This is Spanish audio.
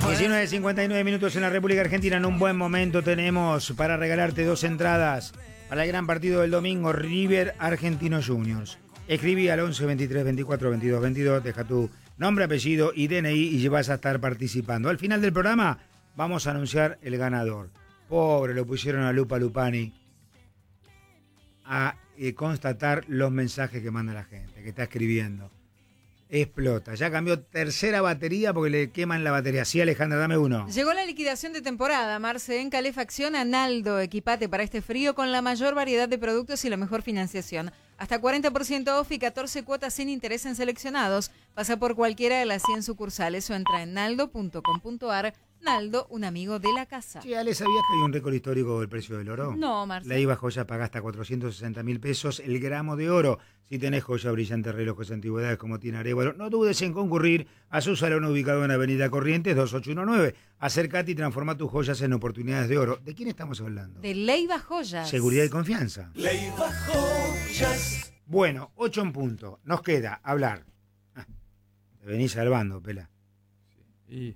19:59 minutos en la República Argentina. En un buen momento tenemos para regalarte 2 entradas para el gran partido del domingo, River Argentinos Juniors. Escribí al 11 23 24 22 22, deja tu nombre, apellido y DNI y vas a estar participando. Al final del programa vamos a anunciar el ganador. Pobre, lo pusieron a Lupa Lupani a constatar los mensajes que manda la gente, que está escribiendo. Explota. Ya cambió tercera batería porque le queman la batería. Sí, Alejandra, dame uno. Llegó la liquidación de temporada, Marce, en calefacción Analdo. Equipate para este frío con la mayor variedad de productos y la mejor financiación. Hasta 40% off y 14 cuotas sin interés en seleccionados. Pasa por cualquiera de las 100 sucursales o entra en naldo.com.ar. Naldo, un amigo de la casa. Sí, Ale, ¿sabías que hay un récord histórico del precio del oro? No, Marce. La IVA Joya paga hasta 460.000 pesos el gramo de oro. Si tenés joya brillante, relojes, antigüedades como tiene Arévalo, no dudes en concurrir a su salón ubicado en Avenida Corrientes 2819. Acércate y transforma tus joyas en oportunidades de oro. ¿De quién estamos hablando? De Leiva Joyas. Seguridad y confianza. Leiva Joyas. Bueno, 8 en punto. Nos queda hablar. Te venís salvando, pela. Y